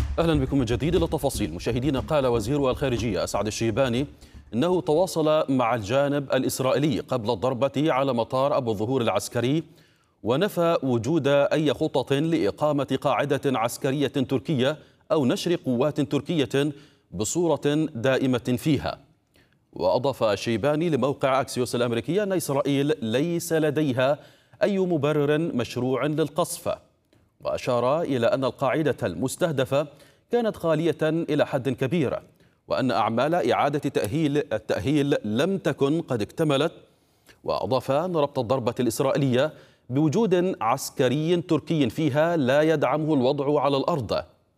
أهلا بكم من جديد. إلى التفاصيل مشاهدينا. قال وزير الخارجية أسعد الشيباني إنه تواصل مع الجانب الإسرائيلي قبل الضربة على مطار أبو الظهور العسكري، ونفى وجود أي خطط لإقامة قاعدة عسكرية تركية أو نشر قوات تركية بصورة دائمة فيها. وأضاف الشيباني لموقع أكسيوس الأمريكي أن إسرائيل ليس لديها أي مبرر مشروع للقصف، وأشار إلى أن القاعدة المستهدفة كانت خالية إلى حد كبير، وأن أعمال إعادة التأهيل لم تكن قد اكتملت. وأضاف أن ربط الضربة الإسرائيلية بوجود عسكري تركي فيها لا يدعمه الوضع على الأرض،